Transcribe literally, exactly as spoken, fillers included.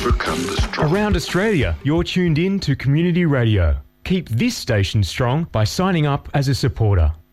overcome the strong. Around Australia, you're tuned in to Community Radio. Keep this station strong by signing up as a supporter.